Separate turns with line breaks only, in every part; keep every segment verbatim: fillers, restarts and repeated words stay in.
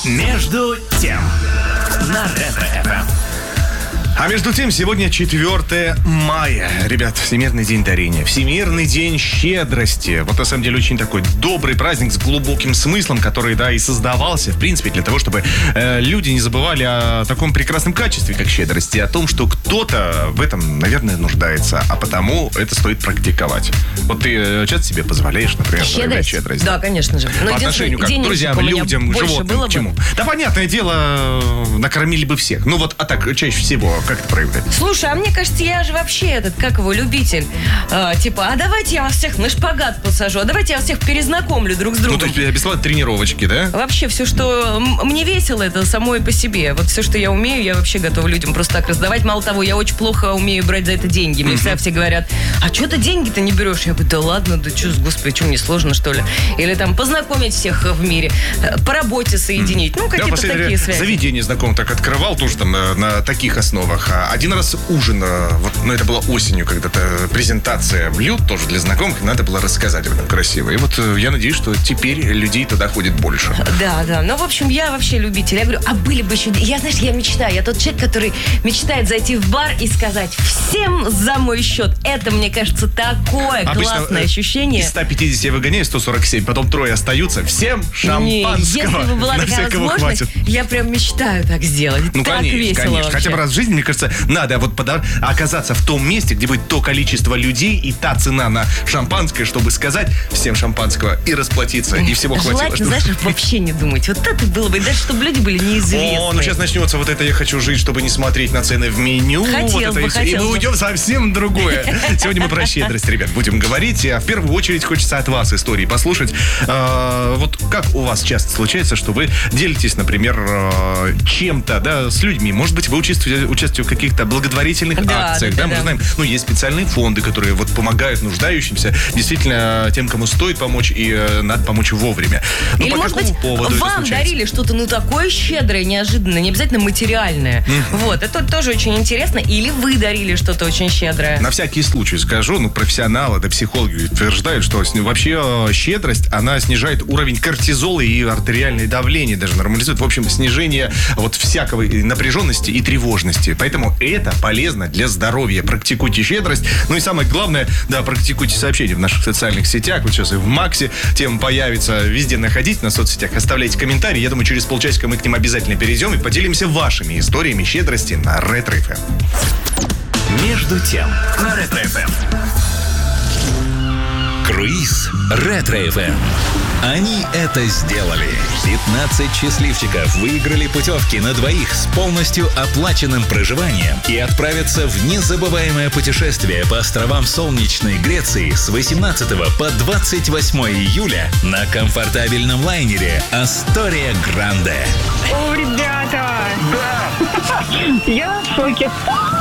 Между тем на Ретро-эф эм.
А между тем, сегодня четвёртое мая. Ребят, Всемирный день дарения. Всемирный день щедрости. Вот на самом деле очень такой добрый праздник с глубоким смыслом, который, да, и создавался, в принципе, для того, чтобы э, люди не забывали о таком прекрасном качестве, как щедрость, и о том, что кто-то в этом, наверное, нуждается, а потому это стоит практиковать. Вот ты э, часто себе позволяешь, например, проявлять щедрость?
Да, конечно же.
Но по отношению как к друзьям, людям, животным, к чему? Да, понятное дело, накормили бы всех. Ну вот, а так, чаще всего... Как это проявлять?
Слушай, а мне кажется, я же вообще этот, как его, любитель. А, типа, а давайте я вас всех на шпагат посажу, а давайте я вас всех перезнакомлю друг с другом.
Ну, то есть бесплатно тренировочки, да?
Вообще, все, что м- мне весело, это само и по себе. Вот все, что я умею, я вообще готова людям просто так раздавать. Мало того, я очень плохо умею брать за это деньги. Мне всегда все говорят, а что ты деньги-то не берешь? Я говорю, да ладно, да что, господи, что, мне сложно, что ли? Или там познакомить всех в мире, по работе соединить. Ну, какие-то
я
такие связи.
Заведение знакомых так открывал, тоже там на, на таких основах. Один раз ужин, вот, ну, это было осенью, когда-то презентация блюд тоже для знакомых, надо было рассказать об этом красиво. И вот я надеюсь, что теперь людей туда ходит больше.
Да, да. Ну, в общем, я вообще любитель. Я говорю, а были бы еще... Я, знаешь, я мечтаю. Я тот человек, который мечтает зайти в бар и сказать всем за мой счет. Это, мне кажется, такое
Обычно
классное ощущение.
Из ста пятидесяти выгоняю сто сорок семь, потом трое остаются. Всем шампанского.
Не, если бы была
на
такая
всякого
возможность,
хватит.
я прям мечтаю так сделать.
Ну,
так
конечно,
весело
конечно.
вообще.
Хотя бы раз в жизни, мне кажется, надо вот пода- оказаться в том месте, где будет то количество людей и та цена на шампанское, чтобы сказать всем шампанского и расплатиться, и всего хватило.
Желательно, знаешь, вообще не думать. Вот это было бы, даже чтобы люди были неизвестны.
О, ну сейчас начнется вот это «я хочу жить, чтобы не смотреть на цены в меню».
Хотел
вот это
бы,
и, все.
хотел
И мы
бы.
уйдем совсем в другое. Сегодня мы про щедрость, ребят, будем говорить. А в первую очередь хочется от вас истории послушать. А, вот как у вас часто случается, что вы делитесь, например, чем-то, да, с людьми? Может быть, вы участвуете, участвуете в каких-то благотворительных
Да,
акциях,
да,
да,
да,
мы
да.
знаем, ну, есть специальные фонды, которые вот помогают нуждающимся, действительно, тем, кому стоит помочь, и э, надо помочь вовремя. Ну,
Или,
по
может
какому
быть,
поводу это
вам
случается?
дарили что-то, ну, такое щедрое, неожиданное, не обязательно материальное. Вот, это тоже очень интересно. Или вы дарили что-то очень щедрое.
На всякий случай скажу, ну, профессионалы, да, психологи утверждают, что с- вообще э, щедрость, она снижает уровень кортизола и артериальное давление, даже нормализует. В общем, снижение вот всякого и напряженности и тревожности. Поэтому это полезно для здоровья. Практикуйте щедрость. Ну и самое главное, да, практикуйте сообщения в наших социальных сетях. Вот сейчас и в Максе тема появится. Везде находите на соцсетях, оставляйте комментарии. Я думаю, через полчасика мы к ним обязательно перейдем и поделимся вашими историями щедрости на Ретро-эф эм.
Между тем на Ретро-эф эм. Круиз Ретро-эф эм. Они это сделали. пятнадцать счастливчиков выиграли путевки на двоих с полностью оплаченным проживанием и отправятся в незабываемое путешествие по островам солнечной Греции с восемнадцатого по двадцать восьмое июля на комфортабельном лайнере «Астория Гранде».
О, ребята! Я в шоке.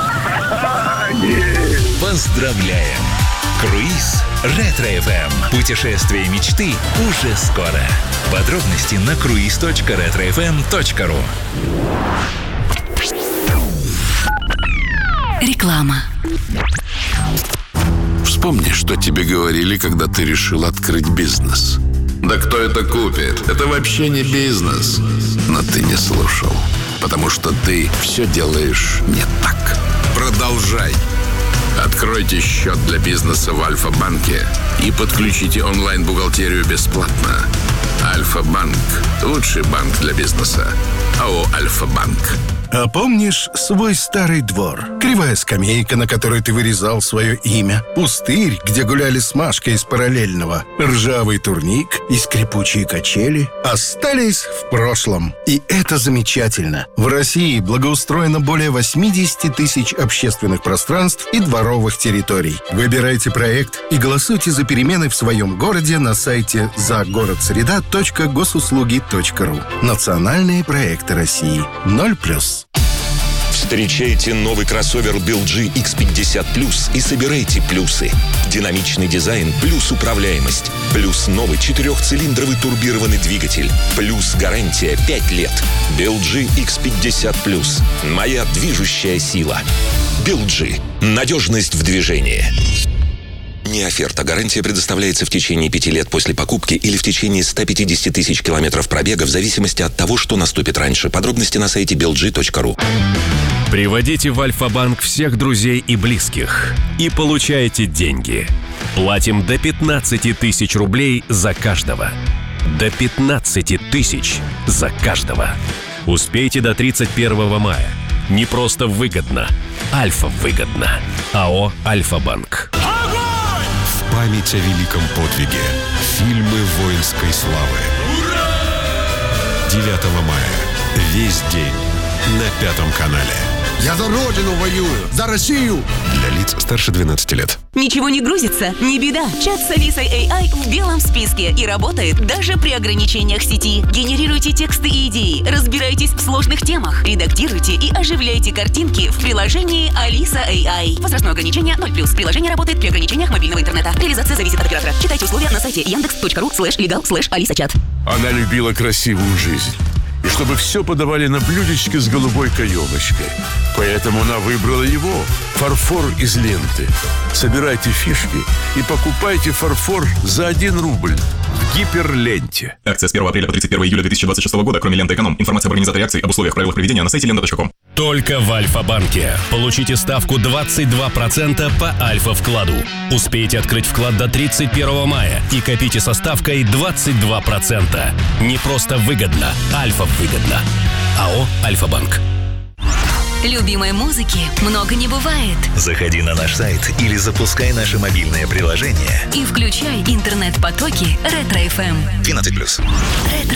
Поздравляем! Круиз Ретро-эф эм. Путешествие мечты уже скоро. Подробности на круиз точка ретро эф эм точка ру.
Реклама.
Вспомни, что тебе говорили, когда ты решил открыть бизнес. Да кто это купит? Это вообще не бизнес. Но ты не слушал, потому что ты все делаешь не так. Продолжай. Откройте счет для бизнеса в Альфа-банке и подключите онлайн-бухгалтерию бесплатно. Альфа-банк – лучший банк для бизнеса. АО «Альфа-банк».
А помнишь свой старый двор? Кривая скамейка, на которой ты вырезал свое имя. Пустырь, где гуляли с Машкой из параллельного. Ржавый турник и скрипучие качели остались в прошлом. И это замечательно. В России благоустроено более восемьдесят тысяч общественных пространств и дворовых территорий. Выбирайте проект и голосуйте за перемены в своем городе на сайте загородсреда точка госуслуги точка ру. Национальные проекты России. Ноль плюс.
Встречайте новый кроссовер би эл джи икс пятьдесят плюс и собирайте плюсы. Динамичный дизайн плюс управляемость. Плюс новый четырехцилиндровый турбированный двигатель. Плюс гарантия пять лет. би эл джи икс пятьдесят плюс. Моя движущая сила. би эл джи. Надежность в движении. Не оферта. Гарантия предоставляется в течение пяти лет после покупки или в течение ста пятидесяти тысяч километров пробега в зависимости от того, что наступит раньше. Подробности на сайте би эл джи точка ру.
Приводите в Альфа-банк всех друзей и близких и получайте деньги. Платим до пятнадцати тысяч рублей за каждого. До пятнадцати тысяч за каждого. Успейте до тридцать первого мая. Не просто выгодно. Альфа-выгодно. АО «Альфа-банк».
В память о великом подвиге. Фильмы воинской славы. девятого мая. Весь день на Пятом канале.
Я за Родину воюю, за Россию.
Для лиц старше двенадцати лет.
Ничего не грузится? Не беда. Чат с Алисой эй ай в белом списке и работает даже при ограничениях сети. Генерируйте тексты и идеи, разбирайтесь в сложных темах, редактируйте и оживляйте картинки в приложении Алиса эй ай. Возрастное ограничение ноль плюс. Приложение работает при ограничениях мобильного интернета. Реализация зависит от оператора. Читайте условия на сайте яндекс точка ру слэш легал слэш алиса чат.
Она любила красивую жизнь. И чтобы все подавали на блюдечке с голубой каемочкой. Поэтому она выбрала его. Фарфор из ленты. Собирайте фишки и покупайте фарфор за один рубль в Гиперленте.
Акция с первого апреля по тридцать первого июля две тысячи двадцать шестого года. Кроме ленты «Эконом». Информация об организаторе акции, об условиях, правилах проведения на сайте лента точка ком.
Только в Альфа-банке. Получите ставку двадцать два процента по Альфа-вкладу. Успейте открыть вклад до тридцать первого мая и копите со ставкой двадцать два процента. Не просто выгодно, Альфа-выгодно. АО «Альфа-банк».
Любимой музыки много не бывает.
Заходи на наш сайт или запускай наше мобильное приложение.
И включай интернет-потоки Ретро эф эм.
двенадцать плюс.
Ретро